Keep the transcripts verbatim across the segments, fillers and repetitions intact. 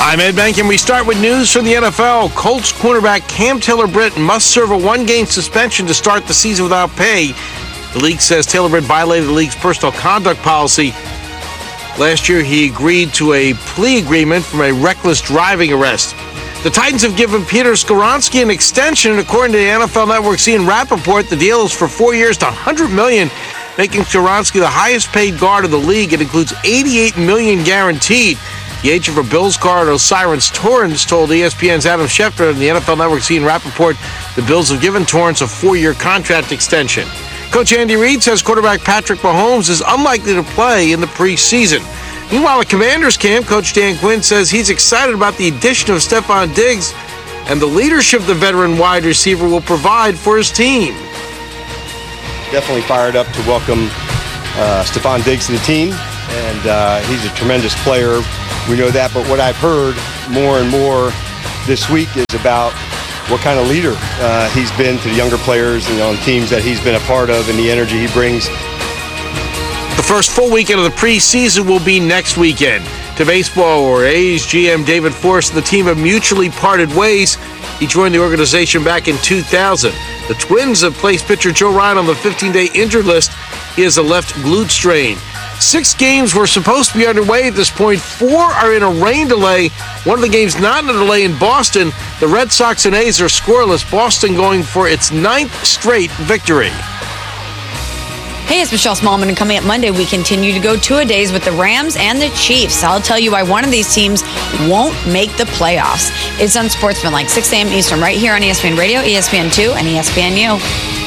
I'm Ed Bank, and we start with news from the N F L. Colts cornerback Cam Taylor-Britt must serve a one-game suspension to start the season without pay. The league says Taylor-Britt violated the league's personal conduct policy. Last year, he agreed to a plea agreement from a reckless driving arrest. The Titans have given Peter Skoronski an extension, and according to the N F L Network's Ian Rappaport, the deal is for four years to one hundred million dollars, making Skoronski the highest-paid guard of the league. It includes eighty-eight million dollars guaranteed. The agent for Bills guard O'Cyrus Torrence told E S P N's Adam Schefter and the N F L Network's Ian Rappaport the Bills have given Torrence a four-year contract extension. Coach Andy Reid says quarterback Patrick Mahomes is unlikely to play in the preseason. Meanwhile, at Commanders camp, Coach Dan Quinn says he's excited about the addition of Stephon Diggs and the leadership the veteran wide receiver will provide for his team. Definitely fired up to welcome uh, Stephon Diggs to the team, and uh, he's a tremendous player. We know that, but what I've heard more and more this week is about what kind of leader uh, he's been to the younger players and on teams that he's been a part of, and the energy he brings. The first full weekend of the preseason will be next weekend. To baseball, or A's G M David Forst and the team have mutually parted ways. He joined the organization back in two thousand. The Twins have placed pitcher Joe Ryan on the fifteen-day injured list. He has a left glute strain. Six games were supposed to be underway at this point. Four are in a rain delay. One of the games not in a delay in Boston. The Red Sox and A's are scoreless. Boston going for its ninth straight victory. Hey, it's Michelle Smallman, and coming up Monday, we continue to go two-a-days with the Rams and the Chiefs. I'll tell you why one of these teams won't make the playoffs. It's Unsportsmanlike, six a.m. Eastern, right here on E S P N Radio, E S P N two, and E S P N U.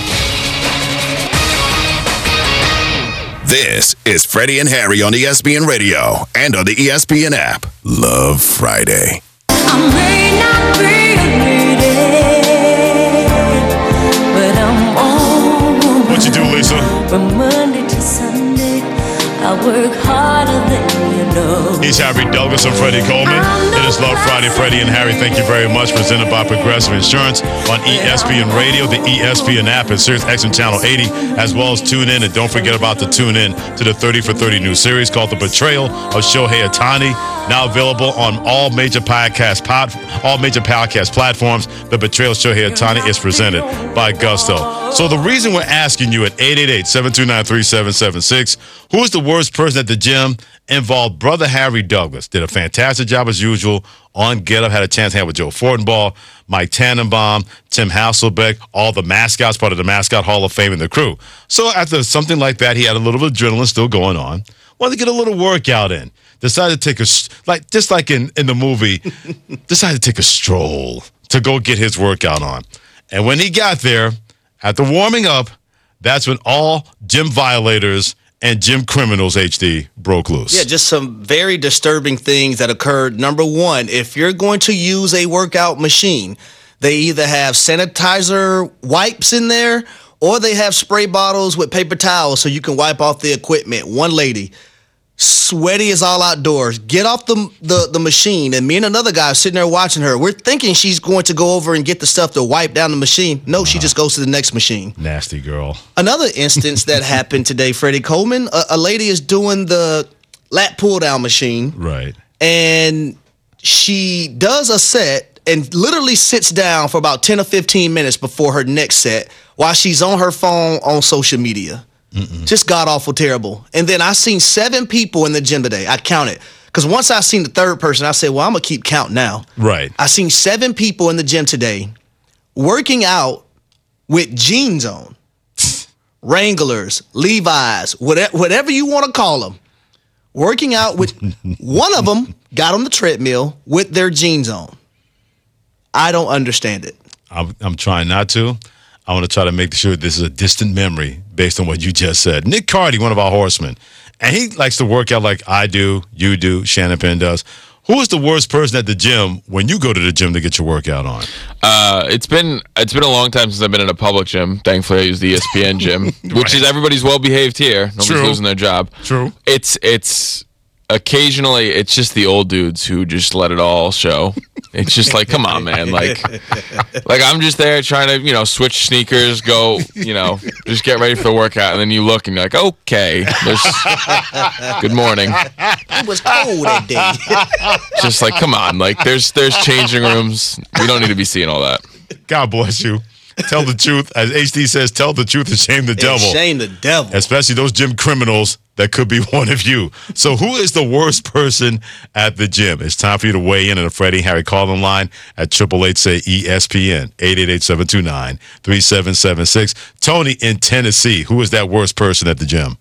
This is Freddie and Harry on E S P N Radio and on the E S P N app. Love Friday. I may not be ready, but I'm on. What you do, Lisa? From Monday to Sunday, I work harder than you know. He's Harry Douglas and Freddie Coleman. It is Love Friday. Freddie and Harry, thank you very much. Presented by Progressive Insurance on E S P N Radio, the E S P N app, and SiriusXM Channel eighty, as well as tune in. And don't forget about the tune in to the thirty for thirty new series called The Betrayal of Shohei Ohtani. Now available on all major podcast pod, all major podcast platforms. The Betrayal of Shohei Ohtani is presented by Gusto. So the reason we're asking you at eight eight eight, seven two nine, three seven seven six, who is the worst person at the gym, involved brother Harry Douglas. Did a fantastic job as usual on Get Up. Had a chance to hang with Joe Fortenbaugh, Mike Tannenbaum, Tim Hasselbeck, all the mascots, part of the Mascot Hall of Fame and the crew. So after something like that, he had a little bit of adrenaline still going on. Wanted to get a little workout in. Decided to take a, like just like in, in the movie, decided to take a stroll to go get his workout on. And when he got there, after warming up, that's when all gym violators and gym criminals, H D, broke loose. Yeah, just some very disturbing things that occurred. Number one, if you're going to use a workout machine, they either have sanitizer wipes in there or they have spray bottles with paper towels so you can wipe off the equipment. One lady, sweaty as all outdoors, get off the, the the machine, and me and another guy are sitting there watching her. We're thinking she's going to go over and get the stuff to wipe down the machine. No, uh-huh. She just goes to the next machine. Nasty girl. Another instance that happened today, Freddie Coleman, a, a lady is doing the lat pull-down machine. Right. And she does a set and literally sits down for about ten or fifteen minutes before her next set while she's on her phone on social media. Mm-mm. Just god-awful terrible. And then I seen seven people in the gym today. I counted. Because once I seen the third person, I said, well, I'm going to keep count now. Right. I seen seven people in the gym today working out with jeans on. Wranglers, Levi's, whatever, whatever you want to call them. Working out with, one of them got on the treadmill with their jeans on. I don't understand it. I'm, I'm trying not to. I want to try to make sure this is a distant memory based on what you just said. Nick Cardy, one of our horsemen, and he likes to work out like I do, you do, Shannon Penn does. Who is the worst person at the gym when you go to the gym to get your workout on? Uh, it's been it's been a long time since I've been in a public gym. Thankfully, I use the E S P N gym, right. which is everybody's well behaved here. Nobody's True. losing their job. True. It's it's occasionally it's just the old dudes who just let it all show. It's just like, come on, man. Like, like I'm just there trying to, you know, switch sneakers, go, you know, just get ready for the workout. And then you look and you're like, okay, there's, good morning. It was cold that day. Just like, come on. Like, there's, there's changing rooms. We don't need to be seeing all that. God bless you. Tell the truth. As H D says, tell the truth and shame the devil. Shame the devil. Especially those gym criminals that could be one of you. So who is the worst person at the gym? It's time for you to weigh in on the Freddie Harry call-in line at eight eight eight, say, E S P N, eight eight eight, seven two nine, three seven seven six. Tony in Tennessee, who is that worst person at the gym?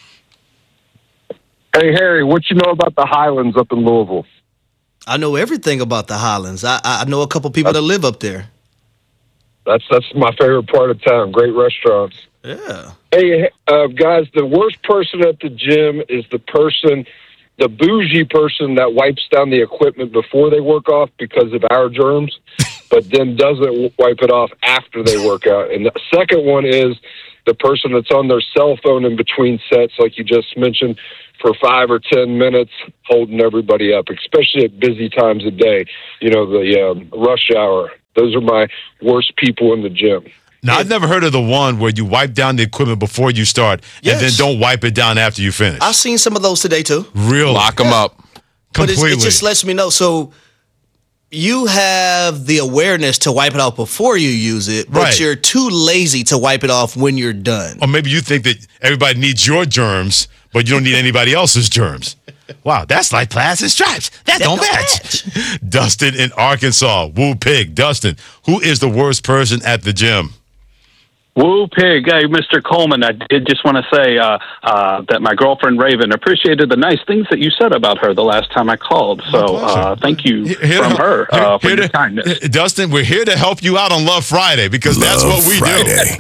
Hey, Harry, what you know about the Highlands up in Louisville? I know everything about the Highlands. I, I know a couple people that live up there. That's that's my favorite part of town. Great restaurants. Yeah. Hey, uh, guys, the worst person at the gym is the person, the bougie person that wipes down the equipment before they work off because of our germs, but then doesn't wipe it off after they work out. And the second one is the person that's on their cell phone in between sets, like you just mentioned, for five or ten minutes, holding everybody up, especially at busy times of day. You know, the um, rush hour. Those are my worst people in the gym. Now, I've never heard of the one where you wipe down the equipment before you start Yes. and then don't wipe it down after you finish. I've seen some of those today, too. Really? Lock them up. But it's, Completely. it just lets me know. So you have the awareness to wipe it off before you use it, but Right. you're too lazy to wipe it off when you're done. Or maybe you think that everybody needs your germs, but you don't need anybody else's germs. Wow, that's like Plaid and Stripes. That, don't don't match. Dustin in Arkansas. Woo Pig. Dustin, who is the worst person at the gym? Woo pig. Hey, Mister Coleman, I did just want to say uh, uh, that my girlfriend Raven appreciated the nice things that you said about her the last time I called. So uh, thank you Here- from her uh, for here your to- kindness. Dustin, we're here to help you out on Love Friday because that's Love what we Friday.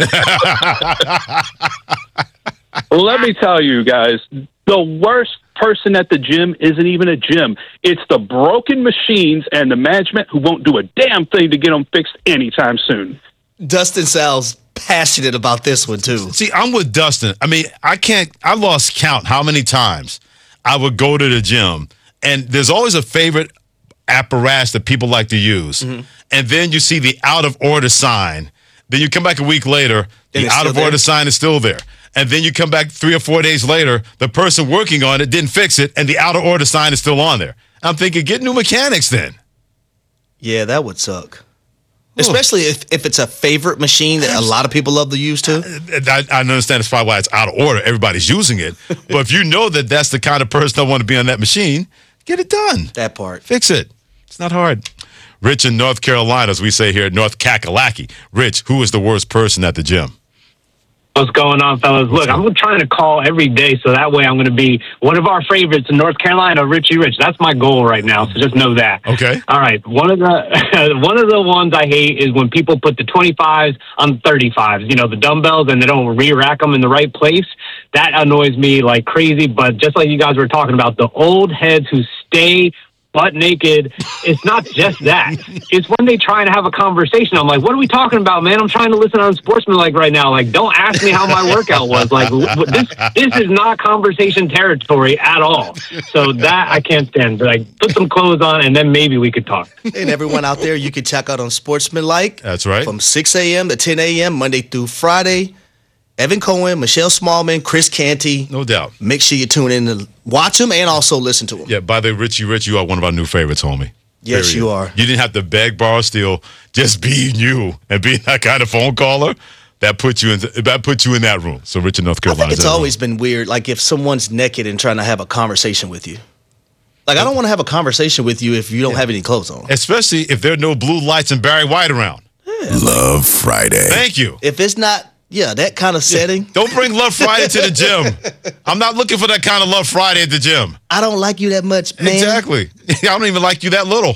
do. Well, let me tell you guys, the worst person at the gym isn't even a gym. It's the broken machines and the management who won't do a damn thing to get them fixed anytime soon. Dustin sounds passionate about this one, too. See, I'm with Dustin. I mean, I can't, I lost count how many times I would go to the gym, and there's always a favorite apparatus that people like to use. Mm-hmm. And then you see the out of order sign. Then you come back a week later, And the it's out still of order there? sign is still there. And then you come back three or four days later, the person working on it didn't fix it, and the out of order sign is still on there. I'm thinking, get new mechanics then. Yeah, that would suck. Especially if, if it's a favorite machine that a lot of people love to use, too. I, I understand it's probably why it's out of order. Everybody's using it. But if you know that that's the kind of person that want to be on that machine, get it done. That part. Fix it. It's not hard. Rich in North Carolina, as we say here at North Kakalaki. Rich, who is the worst person at the gym? What's going on, fellas? Look, I'm trying to call every day, so that way I'm going to be one of our favorites in North Carolina, Richie Rich. That's my goal right now, so just know that. Okay. All right. One of the one of the ones I hate is when people put the twenty-fives on thirty-fives, you know, the dumbbells, and they don't re-rack them in the right place. That annoys me like crazy, but just like you guys were talking about, the old heads who stay butt naked, it's not just that. It's when they try and have a conversation. I'm like, what are we talking about, man? I'm trying to listen on Sportsmanlike right now. Like, don't ask me how my workout was. Like, this this is not conversation territory at all. So that I can't stand. Like, put some clothes on, and then maybe we could talk. And everyone out there, you can check out on Sportsmanlike. That's right. From six a.m. to ten a.m., Monday through Friday. Evan Cohen, Michelle Smallman, Chris Canty. No doubt. Make sure you tune in to watch them and also listen to them. Yeah, by the way, Richie Rich, you are one of our new favorites, homie. Yes, Period. you are. You didn't have to beg, borrow, steal. Just being you and being that kind of phone caller, that put you in that put you in that room. So Rich in North I Carolina. think it's always been weird, like if someone's naked and trying to have a conversation with you. Like, I don't want to have a conversation with you if you don't have any clothes on. Especially if there are no blue lights and Barry White around. Love Friday. Thank you. If it's not, yeah, that kind of setting. Don't bring Love Friday to the gym. I'm not looking for that kind of Love Friday at the gym. I don't like you that much, man. Exactly. I don't even like you that little.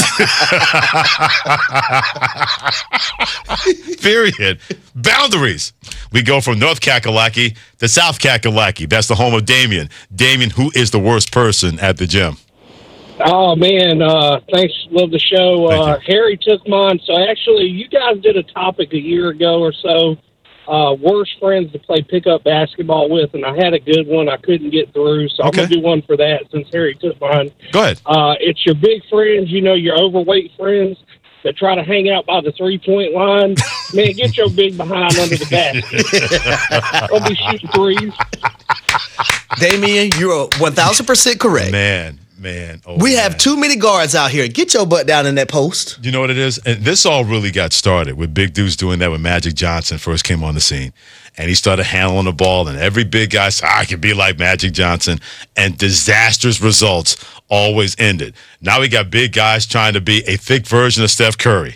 Period. Boundaries. We go from North Kakalaki to South Kakalaki. That's the home of Damien. Damien, who is the worst person at the gym? Oh, man. Uh, thanks. Love the show. Uh, Harry took mine. So, actually, you guys did a topic a year ago or so uh, worst friends to play pickup basketball with, and I had a good one I couldn't get through, so I'm Okay. going to do one for that since Harry took mine. Go ahead. Uh, it's your big friends, you know, your overweight friends that try to hang out by the three-point line. Man, get your big behind under the basket. Don't be shooting threes. Damian, you're one thousand percent correct. Man, man. Oh, we man. have too many guards out here. Get your butt down in that post. You know what it is? And this all really got started with big dudes doing that when Magic Johnson first came on the scene. And he started handling the ball, and every big guy said, I can be like Magic Johnson. And disastrous results always ended. Now we got big guys trying to be a thick version of Steph Curry.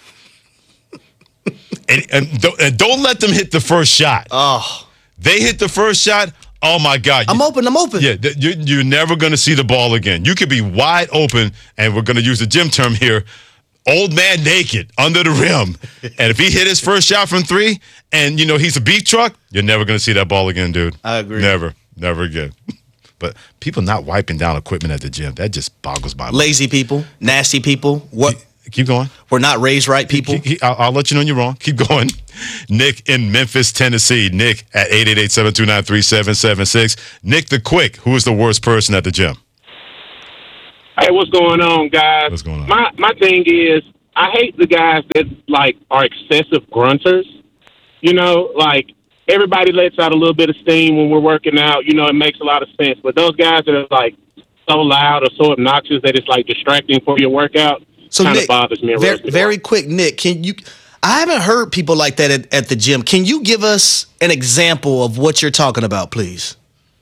and, and, don't, and don't let them hit the first shot. Oh. They hit the first shot. Oh, my God. I'm open. I'm open. Yeah, th- you, you're never going to see the ball again. You could be wide open, and we're going to use the gym term here, old man naked under the rim. And if he hit his first shot from three and, you know, he's a beat truck, you're never going to see that ball again, dude. I agree. Never. Never again. But people not wiping down equipment at the gym, that just boggles my mind. Lazy people, nasty people. What? Keep going. We're not raised right people. He, he, I'll, I'll let you know you're wrong. Keep going. Nick in Memphis, Tennessee. Nick at eight eight eight, seven two nine, three seven seven six. Nick the Quick, who is the worst person at the gym? Hey, what's going on, guys? What's going on? My my thing is, I hate the guys that like are excessive grunters. You know, like everybody lets out a little bit of steam when we're working out. You know, it makes a lot of sense. But those guys that are like so loud or so obnoxious that it's like distracting for your workout So kind of Nick, bothers me. very, Very, very quick, Nick, can you? I haven't heard people like that at, at the gym. Can you give us an example of what you're talking about, please?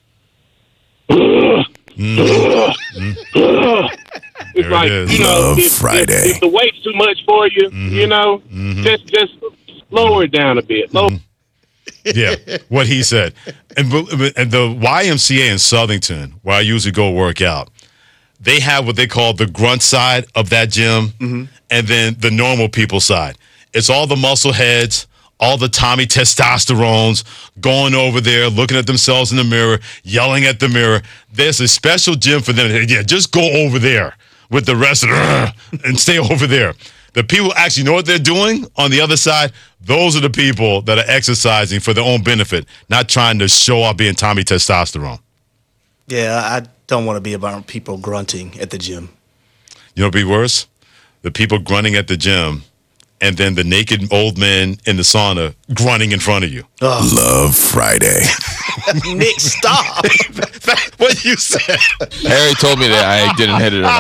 It's like, you know, if, if, if the weight's too much for you, Mm-hmm. you know, just just lower it down a bit. Lower. Yeah, what he said. And, and the Y M C A in Southington, where I usually go work out, they have what they call the grunt side of that gym, Mm-hmm. and then the normal people side. It's all the muscle heads, all the Tommy testosterones going over there, looking at themselves in the mirror, yelling at the mirror. There's a special gym for them. Yeah, just go over there with the rest of the and stay over there. The people who actually know what they're doing on the other side, those are the people that are exercising for their own benefit, not trying to show off being Tommy testosterone. Yeah, I don't want to be around people grunting at the gym. You know what'd be worse? The people grunting at the gym, and then the naked old men in the sauna grunting in front of you. Love Friday. Nick, stop. What you said? Harry told me that I didn't hit it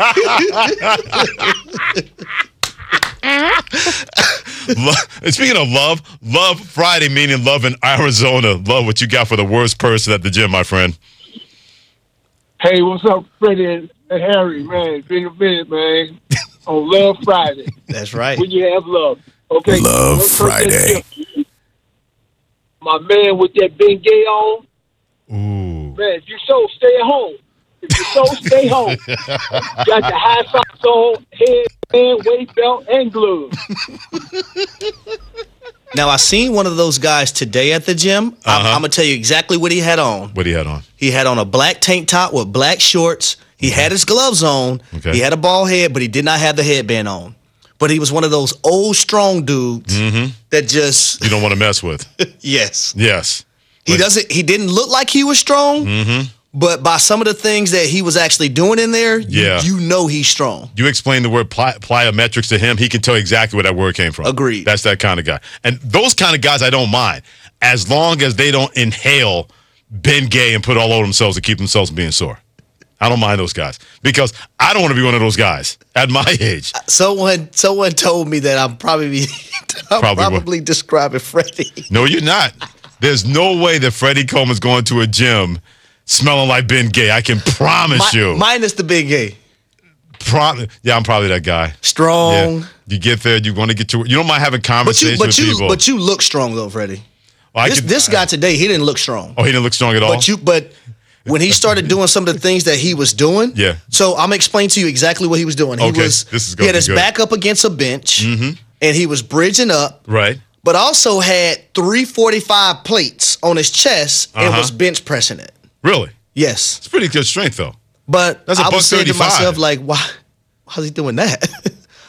enough. Lo- Speaking of love, Love Friday, meaning love in Arizona. Love what you got for the worst person at the gym, my friend. Hey, what's up, Freddie and Harry, man? It's been a minute, man. On Love Friday. That's right. When you have love. Okay. Love One person Friday. that- My man with that big gay on. Ooh. Man, if you so, stay at home. If you so, stay home. Got the high socks on, headband, waist belt, and gloves. Now, I seen one of those guys today at the gym. I'm, Uh-huh. I'm going to tell you exactly what he had on. What he had on? He had on a black tank top with black shorts. He had his gloves on. Okay. He had a bald head, but he did not have the headband on. But he was one of those old, strong dudes Mm-hmm. that just, You don't want to mess with. yes. Yes. He doesn't. He didn't look like he was strong, Mm-hmm. but by some of the things that he was actually doing in there, you, Yeah. you know he's strong. You explain the word ply- plyometrics to him, he can tell exactly where that word came from. Agreed. That's that kind of guy. And those kind of guys I don't mind, as long as they don't inhale Ben Gay and put all over themselves to keep themselves from being sore. I don't mind those guys because I don't want to be one of those guys at my age. Someone, someone told me that I'm probably, I'm Probably probably, what? describing Freddie. No, you're not. There's no way that Freddie Coleman's going to a gym smelling like Ben Gay. I can promise Mi- you. Minus the big gay. Pro- yeah, I'm probably that guy. Strong. Yeah. You get there, you want to get to. You don't mind having But you, conversations but with you, people. but you look strong though, Freddie. Well, I This, could- this guy today, he didn't look strong. Oh, he didn't look strong at all. But you, but when he started doing some of the things that he was doing, Yeah. So I'm gonna explain to you exactly what he was doing. He Okay, was this is he gonna had be his good. back up against a bench, Mm-hmm. and he was bridging up, Right. but also had three forty-five plates on his chest and Uh-huh. was bench pressing it. Really? Yes, It's pretty good strength though. but That's a I buck was saying to thirty-five. myself, like, why? How's he doing that?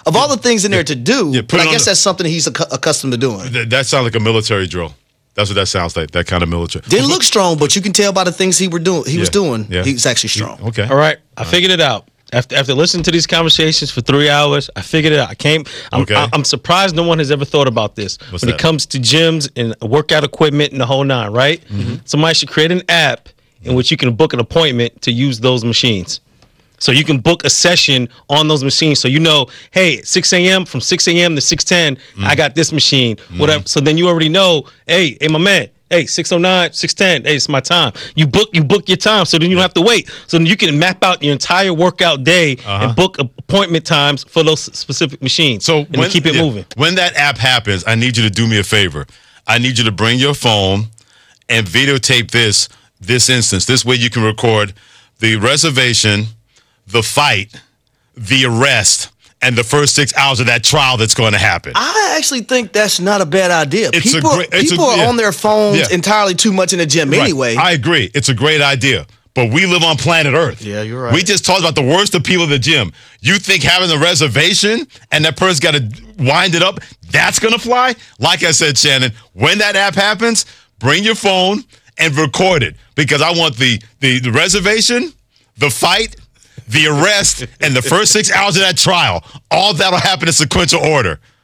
of all the things in there to do, Yeah, put but it I on guess the- that's something he's ac- accustomed to doing. Th- that sounds like a military drill. That's what that sounds like. That kind of military. Didn't look strong, but you can tell by the things he were doing. He was Yeah, doing. yeah. He's actually strong. Okay. All right, I figured it out. After after listening to these conversations for three hours, I figured it out. I came. I'm, Okay. I, I'm surprised no one has ever thought about this What's when that? it comes to gyms and workout equipment and the whole nine. Right? Mm-hmm. Somebody should create an app in which you can book an appointment to use those machines. So you can book a session on those machines. So you know, hey, six a.m. from six a.m. to six ten, I got this machine, whatever. So then you already know, hey, hey, my man, hey, six oh nine, six ten, hey, it's my time. You book you book your time, so then you don't have to wait. So then you can map out your entire workout day Uh-huh. and book appointment times for those specific machines. So and then keep it yeah, moving. When that app happens, I need you to do me a favor. I need you to bring your phone and videotape this this instance. This way you can record the reservation, the fight, the arrest, and the first six hours of that trial that's going to happen. I actually think that's not a bad idea. It's a people great- it's a- people are yeah. on their phones Yeah. entirely too much in the gym Right. anyway. I agree. It's a great idea. But we live on planet Earth. Yeah, you're right. We just talked about the worst of people at the gym. You think having a reservation and that person's got to wind it up, that's going to fly? Like I said, Shannon, when that app happens, bring your phone and record it. Because I want the, the, the reservation, the fight, the arrest, and the first six hours of that trial. All that'll happen in sequential order.